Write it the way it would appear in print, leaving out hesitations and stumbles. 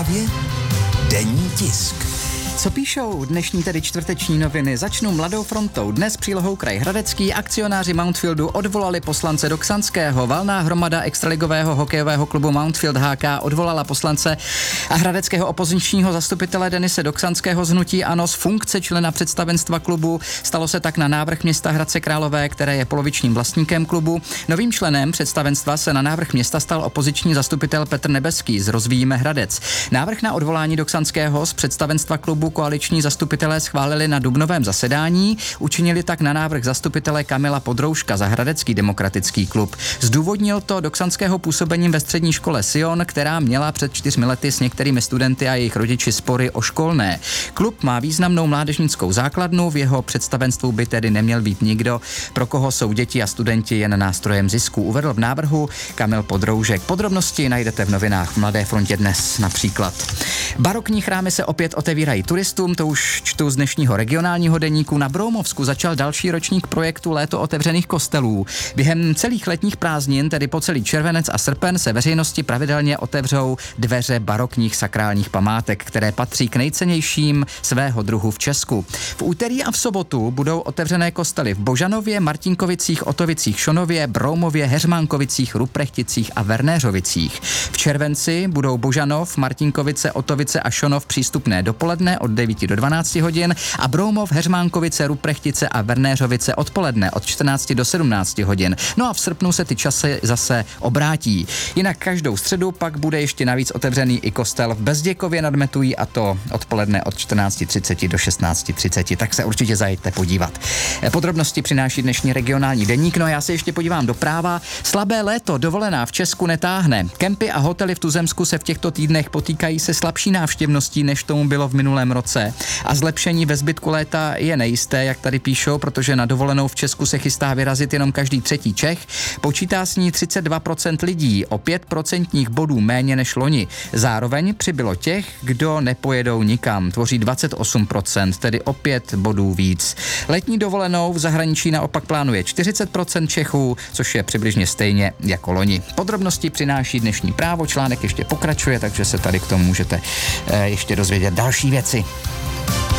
Denní tisk. Co píšou dnešní tedy čtvrteční noviny? Začnu Mladou frontou. Dnes přílohou kraj Hradecký. Akcionáři Mountfieldu odvolali poslance do Ksanského. Valná hromada extraligového hokejového klubu Mountfield HK odvolala poslance a hradeckého opozičního zastupitele Denise Doksanského z hnutí ANO z funkce člena představenstva klubu. Stalo se tak na návrh města Hradce Králové, které je polovičním vlastníkem klubu. Novým členem představenstva se na návrh města stal opoziční zastupitel Petr Nebeský z Rozvíjíme Hradec. Návrh na odvolání Doksanského z představenstva klubu koaliční zastupitelé schválili na dubnovém zasedání, učinili tak na návrh zastupitele Kamila Podrouška za Hradecký demokratický klub. Zdůvodnil to Doksanského působením ve střední škole Sion, která měla před 4 lety s některými studenty a jejich rodiči spory o školné. Klub má významnou mládežnickou základnu, v jeho představenstvu by tedy neměl být nikdo, pro koho jsou děti a studenti jen nástrojem zisku, uvedl v návrhu Kamil Podroužek. Podrobnosti najdete v novinách v Mladé frontě dnes například. Barokní chrámy se opět otevírají turistům, to už čtu z dnešního regionálního deníku. Na Broumovsku začal další ročník projektu Léto otevřených kostelů. Během celých letních prázdnin, tedy po celý červenec a srpen, se veřejnosti pravidelně otevřou dveře barokních sakrálních památek, které patří k nejcennějším svého druhu v Česku. V úterý a v sobotu budou otevřené kostely v Božanově, Martinkovicích, Otovicích, Šonově, Broumově, Heřmánkovicích, Ruprechticích a Vernéřovicích. V červenci budou Božanov, Martinkovice, Otovice a Šonov přístupné dopoledne od 9 do 12 hodin a Broumov, Heřmánkovice, Ruprechtice a Vernéřovice odpoledne od 14 do 17 hodin. No a v srpnu se ty časy zase obrátí. Jinak každou středu pak bude ještě navíc otevřený i kostel v Bezděkově nad Metují, a to odpoledne od 14:30 do 16:30. Tak se určitě zajďte podívat. Podrobnosti přináší dnešní regionální deník. No a já se ještě podívám do práva. Slabé léto, dovolená v Česku netáhne. Kempy a hotely v tuzemsku se v těchto týdnech potýkají se slabší návštěvností, než tomu bylo v minulém roce. A zlepšení ve zbytku léta je nejisté, jak tady píšou, protože na dovolenou v Česku se chystá vyrazit jenom každý třetí Čech. Počítá s ní 32% lidí, o 5% bodů méně než loni. Zároveň přibylo těch, kdo nepojedou nikam. Tvoří 28%, tedy o 5 bodů víc. Letní dovolenou v zahraničí naopak plánuje 40% Čechů, což je přibližně stejně jako loni. Podrobnosti přináší dnešní Právo, článek ještě pokračuje, takže se tady k tomu můžete ještě dozvědět další věci.